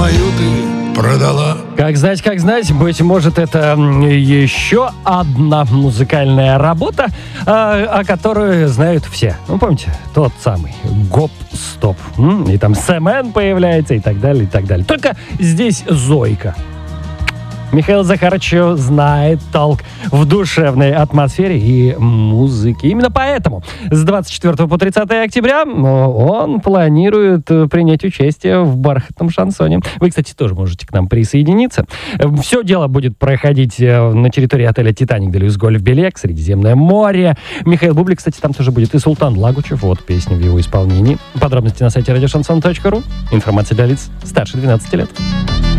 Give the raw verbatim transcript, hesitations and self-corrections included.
мою ты продала. Как знать, как знать, быть может, это еще одна музыкальная работа, о которой знают все. Ну, помните, тот самый гоп-стоп. И там Сэмен появляется и так далее, и так далее. Только здесь Зойка. Михаил Захарович знает толк в душевной атмосфере и музыке. Именно поэтому с двадцать четвёртого по тридцатое октября он планирует принять участие в бархатном шансоне. Вы, кстати, тоже можете к нам присоединиться. Все дело будет проходить на территории отеля «Титаник Делюс Гольф Белек», Средиземное море. Михаил Бублик, кстати, там тоже будет. И Султан Лагучев. Вот песня в его исполнении. Подробности на сайте радиошансон точка ру. Информация для лиц старше двенадцати лет.